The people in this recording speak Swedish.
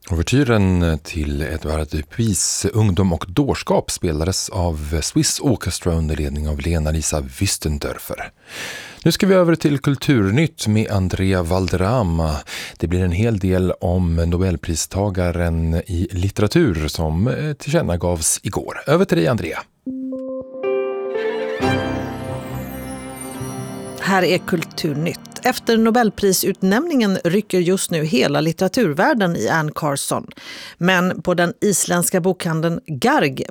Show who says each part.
Speaker 1: Ouvertyren till Edouard Dupuis Ungdom och dårskap spelades av Swiss Orchestra under ledning av Lena-Lisa Wüstendörfer. Nu ska vi över till Kulturnytt med Andrea Valderrama. Det blir en hel del om Nobelpristagaren i litteratur som tillkännagavs igår. Över till dig, Andrea.
Speaker 2: Här är Kulturnytt. Efter Nobelprisutnämningen rycker just nu hela litteraturvärlden i Anne Carson. Men på den isländska bokhandeln Garg